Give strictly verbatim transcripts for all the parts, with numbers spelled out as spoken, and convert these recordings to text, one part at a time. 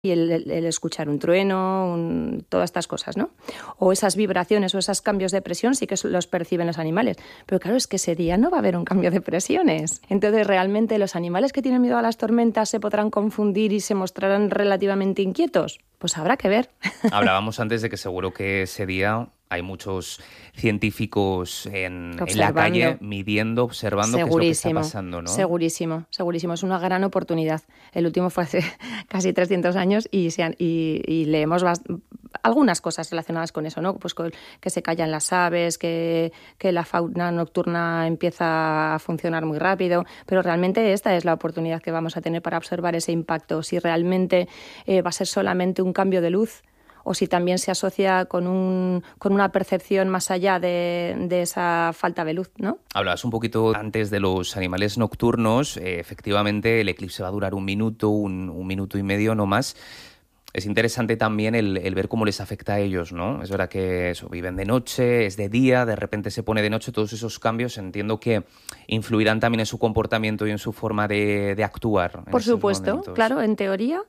y el, el, el escuchar un trueno, un, todas estas cosas, ¿no? O esas vibraciones o esos cambios de presión sí que los perciben los animales. Pero claro, es que ese día no va a haber un cambio de presiones. Entonces, realmente, ¿los animales que tienen miedo a las tormentas se podrán confundir y se mostrarán relativamente inquietos? Pues habrá que ver. Hablábamos antes de que seguro que ese día hay muchos científicos en, en la calle midiendo, observando qué es lo que está pasando, ¿no? Segurísimo, segurísimo. Es una gran oportunidad. El último fue hace casi trescientos años y, se han, y, y leemos bast- algunas cosas relacionadas con eso, ¿no? Pues con, que se callan las aves, que, que la fauna nocturna empieza a funcionar muy rápido, pero realmente esta es la oportunidad que vamos a tener para observar ese impacto. Si realmente eh, va a ser solamente un cambio de luz, o si también se asocia con, un, con una percepción más allá de, de esa falta de luz, ¿no? Hablabas un poquito antes de los animales nocturnos. Eh, efectivamente, el eclipse va a durar un minuto, un, un minuto y medio, no más. Es interesante también el, el ver cómo les afecta a ellos, ¿no? Es verdad que eso, viven de noche, es de día, de repente se pone de noche. Todos esos cambios entiendo que influirán también en su comportamiento y en su forma de, de actuar. Por supuesto, claro, en teoría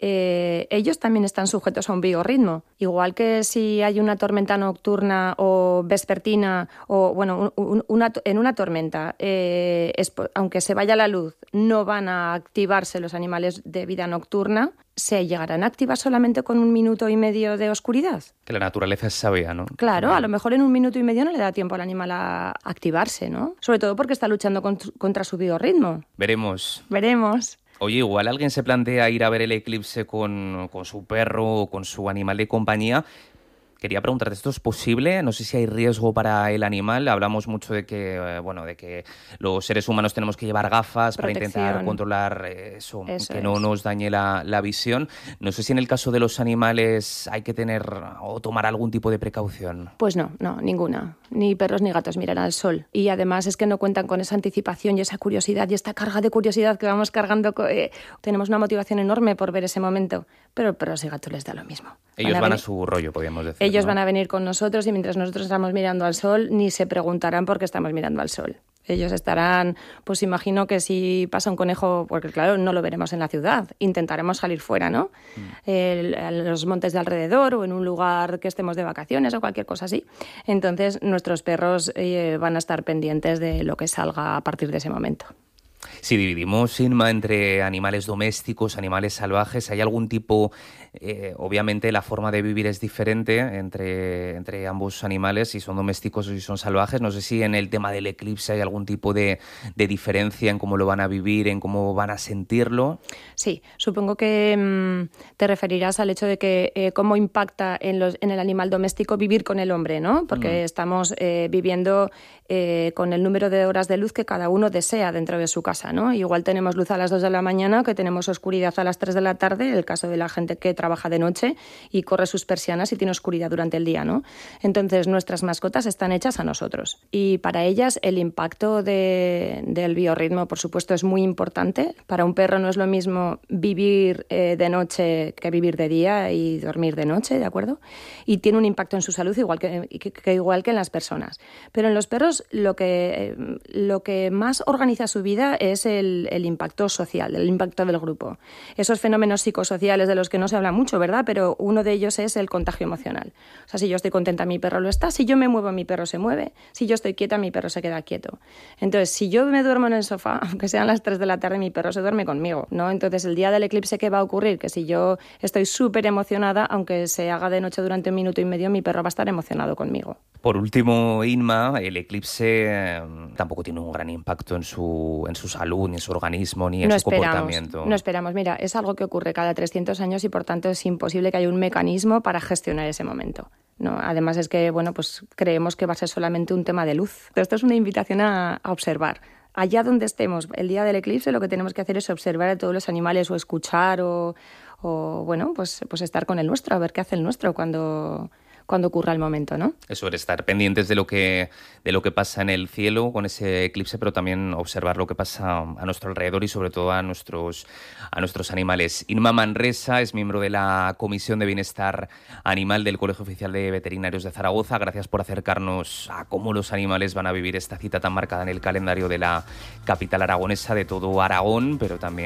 eh, ellos también están sujetos a un biorritmo. Igual que si hay una tormenta nocturna o vespertina, o bueno, un, un, una, en una tormenta, eh, es, aunque se vaya la luz, no van a activarse los animales de vida nocturna. ¿Se llegarán a activar solamente con un minuto y medio de oscuridad? Que la naturaleza es sabia, ¿no? Claro, a lo mejor en un minuto y medio no le da tiempo al animal a activarse, ¿no? Sobre todo porque está luchando contra su biorritmo. Veremos. Veremos. Oye, igual alguien se plantea ir a ver el eclipse con, con su perro o con su animal de compañía. Quería preguntarte, ¿esto es posible? No sé si hay riesgo para el animal. Hablamos mucho de que, eh, bueno, de que los seres humanos tenemos que llevar gafas Protección. para intentar controlar eh, eso, eso que es. no nos dañe la, la visión. No sé si en el caso de los animales hay que tener o tomar algún tipo de precaución. Pues no, no, ninguna. Ni perros ni gatos miran al sol. Y además es que no cuentan con esa anticipación y esa curiosidad y esta carga de curiosidad que vamos cargando. Eh, tenemos una motivación enorme por ver ese momento, pero perros y gatos les da lo mismo. Ellos van a, van a su rollo, podríamos decir. Ellos ¿no? van a venir con nosotros y mientras nosotros estamos mirando al sol, ni se preguntarán por qué estamos mirando al sol. Ellos estarán, pues imagino que si pasa un conejo, porque claro, no lo veremos en la ciudad, intentaremos salir fuera, ¿no? Mm. El, en los montes de alrededor o en un lugar que estemos de vacaciones o cualquier cosa así. Entonces, nuestros perros eh, van a estar pendientes de lo que salga a partir de ese momento. Si dividimos, Inma, entre animales domésticos, animales salvajes, ¿hay algún tipo, eh, obviamente la forma de vivir es diferente entre, entre ambos animales, si son domésticos o si son salvajes? No sé si en el tema del eclipse hay algún tipo de, de diferencia en cómo lo van a vivir, en cómo van a sentirlo. Sí, supongo que mmm, te referirás al hecho de que eh, cómo impacta en, los, en el animal doméstico vivir con el hombre, ¿no? Porque mm. estamos eh, viviendo eh, con el número de horas de luz que cada uno desea dentro de su casa, ¿no? Igual tenemos luz a las dos de la mañana, que tenemos oscuridad a las tres de la tarde, el caso de la gente que trabaja de noche y corre sus persianas y tiene oscuridad durante el día, ¿no? Entonces, nuestras mascotas están hechas a nosotros y para ellas el impacto de, del biorritmo, por supuesto, es muy importante. Para un perro no es lo mismo vivir eh, de noche que vivir de día y dormir de noche, ¿de acuerdo? Y tiene un impacto en su salud igual que, que, que igual que en las personas. Pero en los perros lo que, eh, lo que más organiza su vida es el, el impacto social, el impacto del grupo. Esos fenómenos psicosociales de los que no se habla mucho, ¿verdad? Pero uno de ellos es el contagio emocional. O sea, si yo estoy contenta, mi perro lo está. Si yo me muevo, mi perro se mueve. Si yo estoy quieta, mi perro se queda quieto. Entonces, si yo me duermo en el sofá, aunque sean las tres de la tarde, mi perro se duerme conmigo, ¿no? Entonces, el día del eclipse, ¿qué va a ocurrir? Que si yo estoy súper emocionada, aunque se haga de noche durante un minuto y medio, mi perro va a estar emocionado conmigo. Por último, Inma, el eclipse eh, tampoco tiene un gran impacto en su, en su salud, ni en su organismo, ni en no su esperamos, comportamiento. No esperamos. Mira, es algo que ocurre cada trescientos años y, por tanto, es imposible que haya un mecanismo para gestionar ese momento, ¿no? Además es que, bueno, pues creemos que va a ser solamente un tema de luz. Esto es una invitación a, a observar. Allá donde estemos, el día del eclipse, lo que tenemos que hacer es observar a todos los animales o escuchar o, o bueno, pues, pues estar con el nuestro, a ver qué hace el nuestro cuando... cuando ocurra el momento, ¿no? Eso es, estar pendientes de lo que de lo que pasa en el cielo con ese eclipse, pero también observar lo que pasa a nuestro alrededor y sobre todo a nuestros a nuestros animales. Inma Manresa es miembro de la Comisión de Bienestar Animal del Colegio Oficial de Veterinarios de Zaragoza. Gracias por acercarnos a cómo los animales van a vivir esta cita tan marcada en el calendario de la capital aragonesa, de todo Aragón, pero también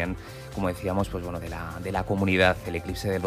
como decíamos, pues bueno, de la, de la comunidad, el eclipse del